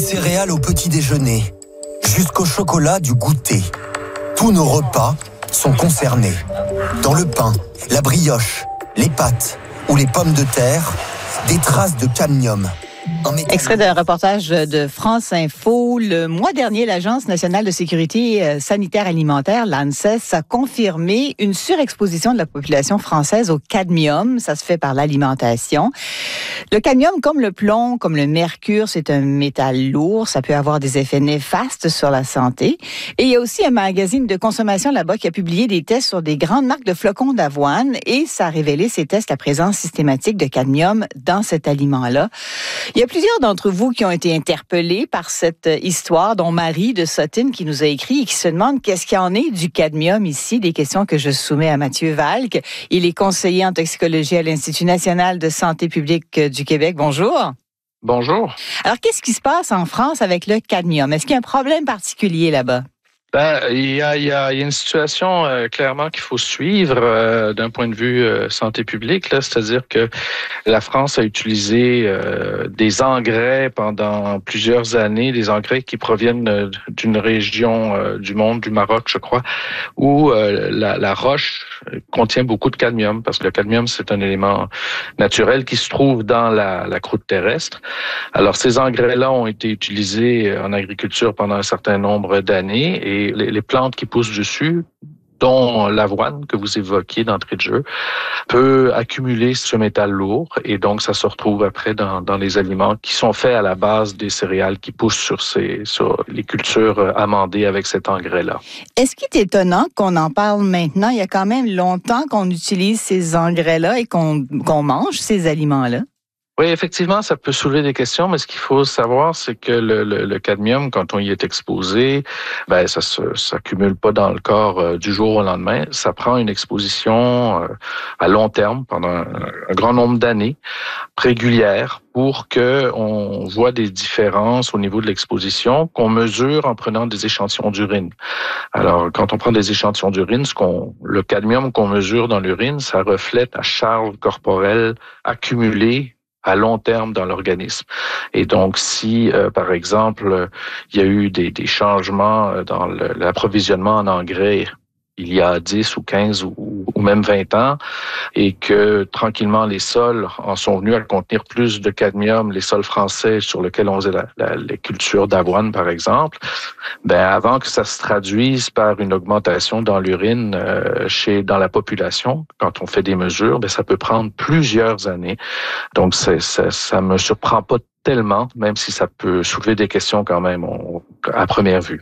céréales au petit déjeuner, jusqu'au chocolat du goûter. Tous nos repas sont concernés. Dans le pain, la brioche, les pâtes ou les pommes de terre, des traces de cadmium. Extrait d'un reportage de France Info. Le mois dernier, l'Agence nationale de sécurité sanitaire alimentaire, l'ANSES, a confirmé une surexposition de la population française au cadmium. Ça se fait par l'alimentation. Le cadmium, comme le plomb, comme le mercure, c'est un métal lourd. Ça peut avoir des effets néfastes sur la santé. Et il y a aussi un magazine de consommation là-bas qui a publié des tests sur des grandes marques de flocons d'avoine et ça a révélé, ces tests, la présence systématique de cadmium dans cet aliment-là. Il y a plusieurs d'entre vous qui ont été interpellés par cette histoire, dont Marie de Sottine qui nous a écrit et qui se demande qu'est-ce qu'il y en est du cadmium ici. Des questions que je soumets à Mathieu Valque. Il est conseiller en toxicologie à l'Institut national de santé publique du Québec. Bonjour. Bonjour. Alors, qu'est-ce qui se passe en France avec le cadmium? Est-ce qu'il y a un problème particulier là-bas? Il y a une situation clairement qu'il faut suivre d'un point de vue santé publique, là, c'est-à-dire que la France a utilisé des engrais pendant plusieurs années, des engrais qui proviennent d'une région du monde, du Maroc, je crois, où la roche contient beaucoup de cadmium, parce que le cadmium, c'est un élément naturel qui se trouve dans la croûte terrestre. Alors, ces engrais-là ont été utilisés en agriculture pendant un certain nombre d'années et les plantes qui poussent dessus, dont l'avoine que vous évoquiez d'entrée de jeu, peut accumuler ce métal lourd et donc ça se retrouve après dans les aliments qui sont faits à la base des céréales qui poussent sur les cultures amendées avec cet engrais-là. Est-ce qu'il est étonnant qu'on en parle maintenant? Il y a quand même longtemps qu'on utilise ces engrais-là et qu'on mange ces aliments-là. Oui, effectivement, ça peut soulever des questions, mais ce qu'il faut savoir, c'est que le cadmium, quand on y est exposé, ça s'accumule pas dans le corps du jour au lendemain. Ça prend une exposition à long terme, pendant un grand nombre d'années, régulières, pour que on voit des différences au niveau de l'exposition qu'on mesure en prenant des échantillons d'urine. Alors, quand on prend des échantillons d'urine, le cadmium qu'on mesure dans l'urine, ça reflète la charge corporelle accumulée à long terme dans l'organisme. Et donc, si, par exemple, il y a eu des changements dans l'approvisionnement en engrais il y a 10 ou 15 ou même 20 ans, et que tranquillement les sols en sont venus à contenir plus de cadmium, les sols français sur lesquels on faisait les cultures d'avoine, par exemple, avant que ça se traduise par une augmentation dans l'urine dans la population, quand on fait des mesures, ça peut prendre plusieurs années. Donc, ça me surprend pas tellement, même si ça peut soulever des questions quand même à première vue.